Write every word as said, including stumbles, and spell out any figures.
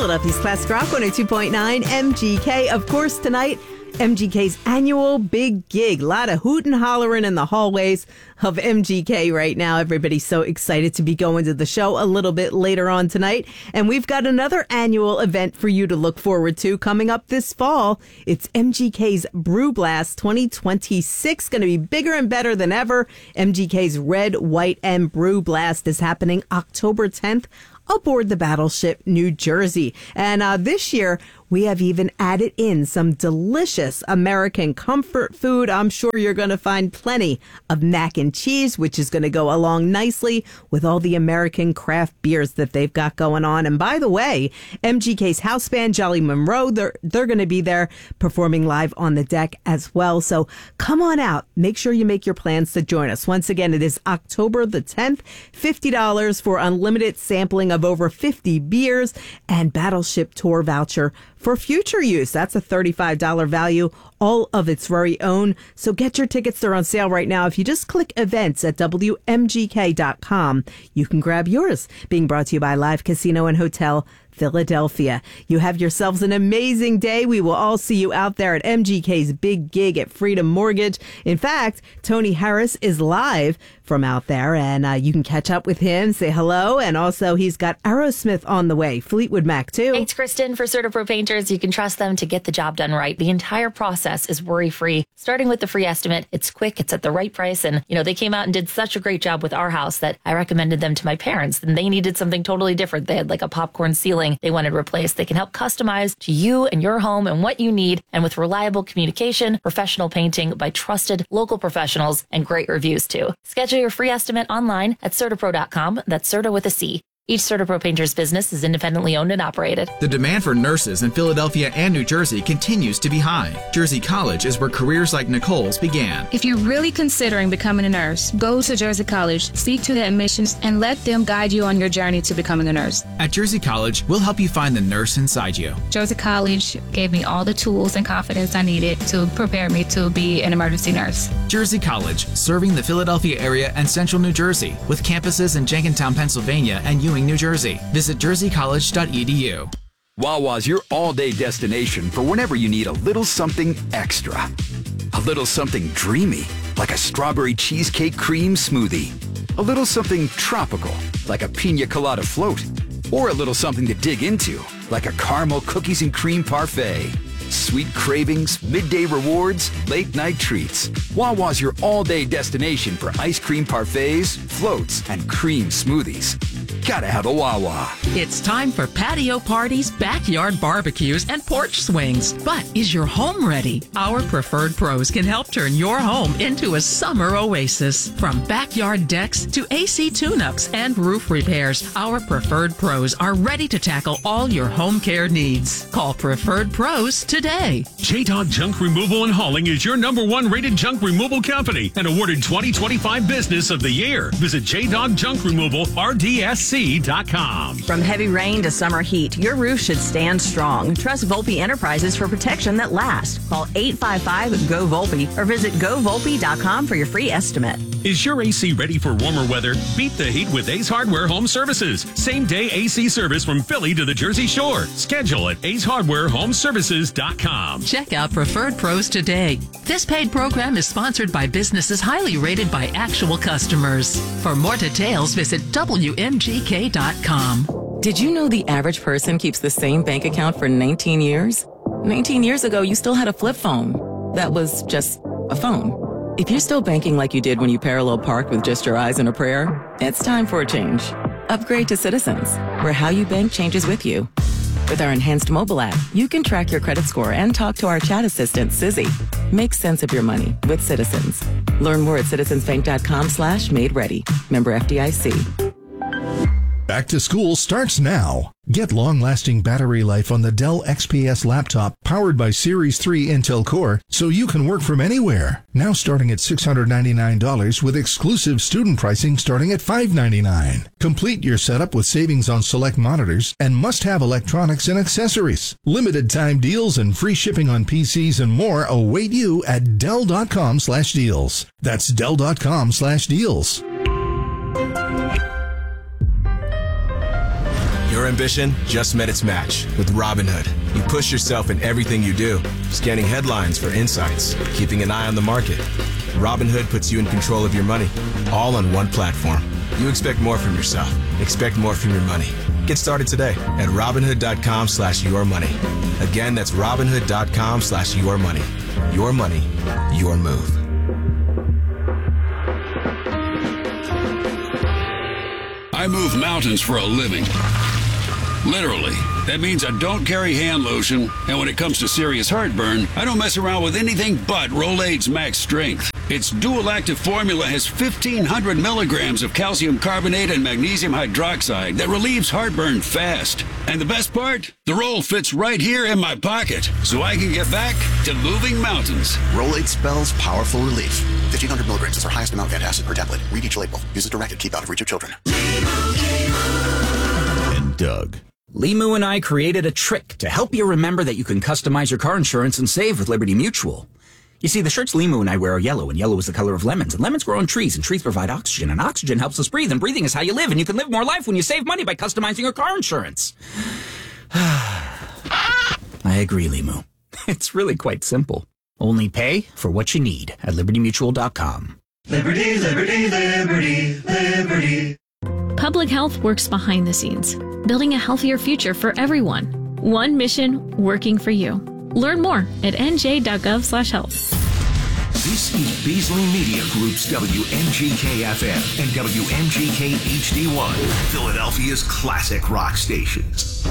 Philadelphia's Classic Rock one oh two point nine M G K. Of course, tonight, M G K's annual big gig. A lot of hoot and hollering in the hallways of M G K right now. Everybody's so excited to be going to the show a little bit later on tonight. And we've got another annual event for you to look forward to coming up this fall. It's M G K's Brew Blast twenty twenty-six. Going to be bigger and better than ever. M G K's Red, White, and Brew Blast is happening October tenth aboard the Battleship New Jersey. And uh, this year, we have even added in some delicious American comfort food. I'm sure you're going to find plenty of mac and cheese, which is going to go along nicely with all the American craft beers that they've got going on. And by the way, M G K's house band, Jolly Monroe, they're, they're going to be there performing live on the deck as well. So come on out. Make sure you make your plans to join us. Once again, it is October the tenth, fifty dollars for unlimited sampling of over fifty beers and Battleship Tour voucher for future use. That's a thirty-five dollars value, all of its very own. So get your tickets. They're on sale right now. If you just click events at W M G K dot com, you can grab yours. Being brought to you by Live Casino and Hotel Philadelphia. You have yourselves an amazing day. We will all see you out there at M G K's big gig at Freedom Mortgage. In fact, Tony Harris is live from out there, and uh, you can catch up with him, say hello, and also he's got Aerosmith on the way, Fleetwood Mac too. Thanks, Kristen. For CertaPro Painters, you can trust them to get the job done right. The entire process is worry-free. Starting with the free estimate, it's quick, it's at the right price, and you know they came out and did such a great job with our house that I recommended them to my parents, and they needed something totally different. They had like a popcorn ceiling they wanted replaced. They can help customize to you and your home and what you need, and with reliable communication, professional painting by trusted local professionals, and great reviews too. Schedule your free estimate online at CertaPro dot com. That's Certa with a C. Each CertaPro Painters business is independently owned and operated. The demand for nurses in Philadelphia and New Jersey continues to be high. Jersey College is where careers like Nicole's began. If you're really considering becoming a nurse, go to Jersey College, speak to the admissions, and let them guide you on your journey to becoming a nurse. At Jersey College, we'll help you find the nurse inside you. Jersey College gave me all the tools and confidence I needed to prepare me to be an emergency nurse. Jersey College, serving the Philadelphia area and central New Jersey, with campuses in Jenkintown, Pennsylvania, and Ewing, New Jersey. Visit jersey college dot e d u. Wawa's your all-day destination for whenever you need a little something extra. A little something dreamy, like a strawberry cheesecake cream smoothie. A little something tropical, like a pina colada float. Or a little something to dig into, like a caramel cookies and cream parfait. Sweet cravings, midday rewards, late-night treats. Wawa's your all-day destination for ice cream parfaits, floats, and cream smoothies. Gotta have a Wawa. It's time for patio parties, backyard barbecues, and porch swings. But is your home ready? Our preferred pros can help turn your home into a summer oasis. From backyard decks to A C tune-ups and roof repairs, our preferred pros are ready to tackle all your home care needs. Call Preferred Pros today. J-Dog Junk Removal and Hauling is your number one rated junk removal company and awarded twenty twenty-five Business of the Year. Visit J-Dog Junk Removal R D S C dot com. From heavy rain to summer heat, your roof should stand strong. Trust Volpe Enterprises for protection that lasts. Call eight five five, G O, VOLPE or visit go volpe dot com for your free estimate. Is your A C ready for warmer weather? Beat the heat with Ace Hardware Home Services. Same-day A C service from Philly to the Jersey Shore. Schedule at ace hardware home services dot com. Check out Preferred Pros today. This paid program is sponsored by businesses highly rated by actual customers. For more details, visit W M G K dot com. Did you know the average person keeps the same bank account for nineteen years? nineteen years ago, you still had a flip phone. That was just a phone. If you're still banking like you did when you parallel parked with just your eyes and a prayer, it's time for a change. Upgrade to Citizens, where how you bank changes with you. With our enhanced mobile app, you can track your credit score and talk to our chat assistant, Sizzy. Make sense of your money with Citizens. Learn more at citizensbank.com slash made ready. Member F D I C. Back to school starts now. Get long-lasting battery life on the Dell X P S laptop powered by Series three Intel Core so you can work from anywhere. Now starting at six hundred ninety-nine dollars with exclusive student pricing starting at five hundred ninety-nine dollars. Complete your setup with savings on select monitors and must-have electronics and accessories. Limited time deals and free shipping on P Cs and more await you at Dell.com slash deals. That's Dell.com slash deals. Your ambition just met its match with Robinhood. You push yourself in everything you do, scanning headlines for insights, keeping an eye on the market. Robinhood puts you in control of your money, all on one platform. You expect more from yourself. Expect more from your money. Get started today at Robinhood.com slash your money. Again, that's Robinhood.com slash your money. Your money, your move. I move mountains for a living. Literally. That means I don't carry hand lotion, and when it comes to serious heartburn, I don't mess around with anything but Rolaids Max Strength. Its dual-active formula has fifteen hundred milligrams of calcium carbonate and magnesium hydroxide that relieves heartburn fast. And the best part? The roll fits right here in my pocket, so I can get back to moving mountains. Rolaids spells powerful relief. fifteen hundred milligrams is our highest amount of antacid per tablet. Read each label. Use as directed. Keep out of reach of children. And Doug. Limu and I created a trick to help you remember that you can customize your car insurance and save with Liberty Mutual. You see, the shirts Limu and I wear are yellow, and yellow is the color of lemons, and lemons grow on trees, and trees provide oxygen, and oxygen helps us breathe, and breathing is how you live, and you can live more life when you save money by customizing your car insurance. I agree, Limu. It's really quite simple. Only pay for what you need at liberty mutual dot com. Liberty, liberty, liberty, liberty. Public health works behind the scenes, building a healthier future for everyone. One mission working for you. Learn more at n j dot gov slash health. This is Beasley Media Group's W M G K F M and W M G K H D one, Philadelphia's classic rock stations.